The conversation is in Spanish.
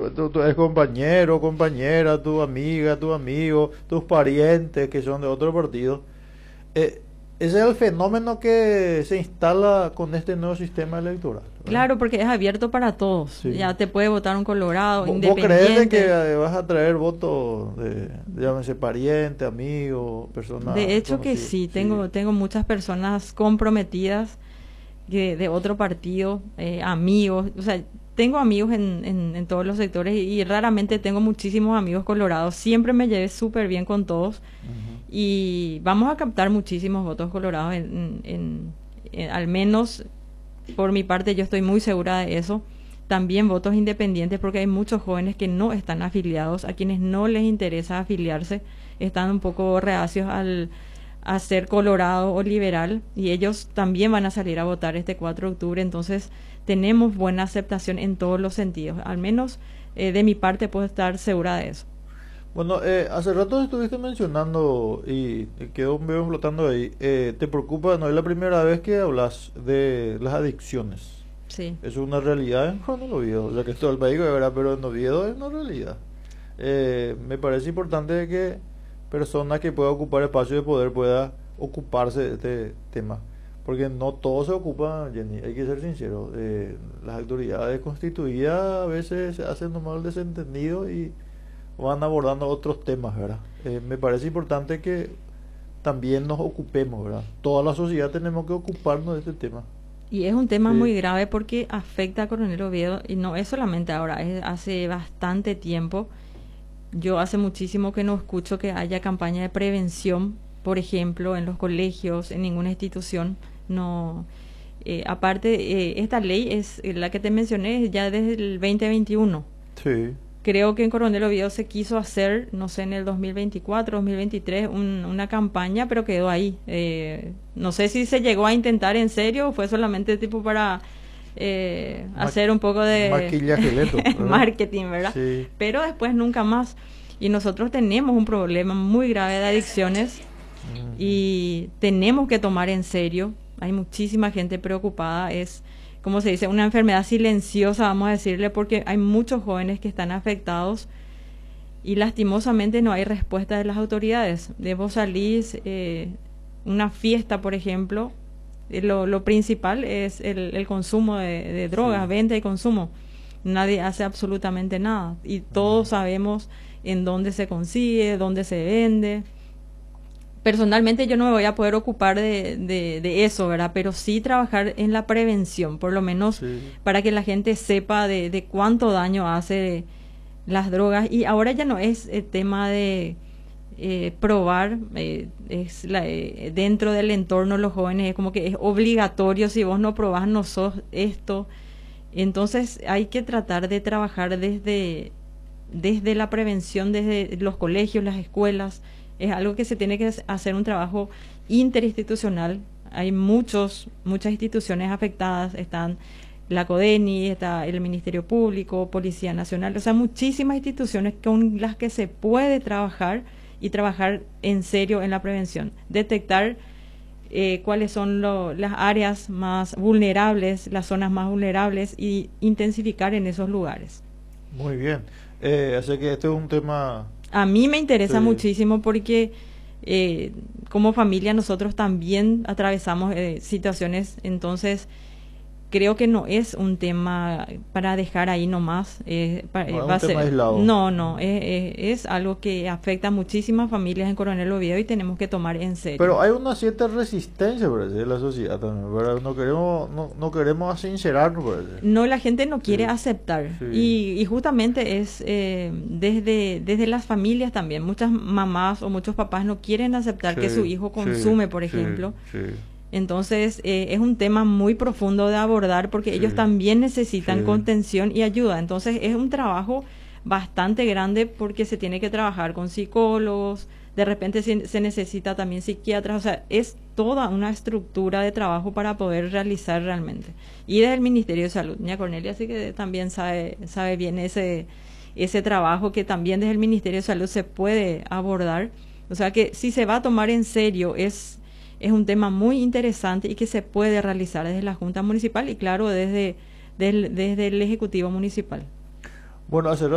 tu ex compañero, compañera, tu amiga, tu amigo, tus parientes que son de otro partido. Eh, Ese es el fenómeno que se instala con este nuevo sistema electoral, ¿verdad? Claro, porque es abierto para todos. Sí. Ya te puede votar un colorado, ¿Vos crees de que independiente. vas a traer votos llámese pariente, amigo, persona De hecho que conocida? sí, Sí. tengo muchas personas comprometidas de otro partido, amigos, o sea, tengo amigos en todos los sectores y raramente tengo muchísimos amigos colorados. Siempre me llevé súper bien con todos Ujú. y vamos a captar muchísimos votos colorados al menos por mi parte yo estoy muy segura de eso. También votos independientes porque hay muchos jóvenes que no están afiliados, a quienes no les interesa afiliarse, están un poco reacios a ser colorado o liberal y ellos también van a salir a votar este 4 de octubre, entonces tenemos buena aceptación en todos los sentidos, al menos de mi parte puedo estar segura de eso. Bueno, hace rato estuviste mencionando y quedó medio flotando ahí. ¿Te preocupa? No es la primera vez que hablas de las adicciones. Sí. Es una realidad en Juan Oviedo, ya que es todo el país, ¿verdad? Pero en Oviedo es una realidad. Me parece importante que personas que puedan ocupar espacio de poder pueda ocuparse de este tema. Porque no todos se ocupan, Jenny, hay que ser sincero. Las autoridades constituidas a veces se hacen nomás el desentendido y van abordando otros temas, ¿verdad? Me parece importante que también nos ocupemos, ¿verdad? Toda la sociedad tenemos que ocuparnos de este tema. Y es un tema Sí. muy grave porque afecta a Coronel Oviedo y no es solamente ahora, es hace bastante tiempo. Yo hace muchísimo que no escucho que haya campaña de prevención, por ejemplo, en los colegios, en ninguna institución. No, aparte, esta ley es la que te mencioné ya desde el 2021. Sí. Creo que en Coronel Oviedo se quiso hacer, no sé, en el 2024, 2023, una campaña, pero quedó ahí. No sé si se llegó a intentar en serio o fue solamente tipo para hacer un poco de Maquillaje lento, ¿verdad? marketing, ¿verdad? Sí. Pero después nunca más. Y nosotros tenemos un problema muy grave de adicciones Ujú. y tenemos que tomar en serio. Hay muchísima gente preocupada. Es, como se dice, una enfermedad silenciosa, vamos a decirle, porque hay muchos jóvenes que están afectados y lastimosamente no hay respuesta de las autoridades. De vos salís, una fiesta, por ejemplo, lo principal es el consumo de drogas, Sí. venta y consumo. Nadie hace absolutamente nada y todos Ujú. sabemos en dónde se consigue, dónde se vende. Personalmente yo no me voy a poder ocupar de eso, ¿verdad? Pero sí trabajar en la prevención, por lo menos Sí. para que la gente sepa de cuánto daño hace las drogas. Y ahora ya no es el tema de probar, dentro del entorno de los jóvenes es como que es obligatorio, si vos no probás no sos esto. Entonces hay que tratar de trabajar desde la prevención, desde los colegios, las escuelas. Es algo que se tiene que hacer un trabajo interinstitucional. Hay muchas instituciones afectadas, están la CODENI, está el Ministerio Público, Policía Nacional, o sea, muchísimas instituciones con las que se puede trabajar y trabajar en serio en la prevención. Detectar cuáles son las áreas más vulnerables, las zonas más vulnerables y intensificar en esos lugares. Muy bien. Así que este es un tema. A mí me interesa Sí. muchísimo porque como familia nosotros también atravesamos situaciones, entonces creo que no es un tema para dejar ahí nomás. No es Va a un tema ser, aislado. no, es algo que afecta a muchísimas familias en Coronel Oviedo y tenemos que tomar en serio. Pero hay una cierta resistencia, parece, de la sociedad también, ¿verdad? No queremos sincerarnos, parece. No, la gente no quiere Sí. aceptar Sí. y justamente es desde las familias también. Muchas mamás o muchos papás no quieren aceptar que Sí, su hijo sí, consume, por sí, ejemplo. sí. Entonces es un tema muy profundo de abordar porque ellos Sí. también necesitan Sí. contención y ayuda. Entonces es un trabajo bastante grande porque se tiene que trabajar con psicólogos, de repente se necesita también psiquiatras, o sea, es toda una estructura de trabajo para poder realizar realmente. Y desde el Ministerio de Salud, doña Cornelia sí que también sabe bien ese trabajo que también desde el Ministerio de Salud se puede abordar. O sea que si se va a tomar en serio es un tema muy interesante y que se puede realizar desde la Junta Municipal y claro, desde el Ejecutivo Municipal. Bueno, hace